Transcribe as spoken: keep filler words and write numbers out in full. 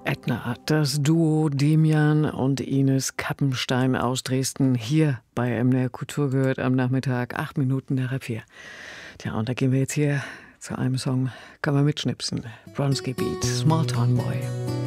Ätna, das Duo Demian und Ines Kappenstein aus Dresden, hier bei M D R Kultur gehört am Nachmittag, acht Minuten nach halb vier. Tja, und da gehen wir jetzt hier zu einem Song, kann man mitschnipsen. Bronski Beat, Small Town Boy.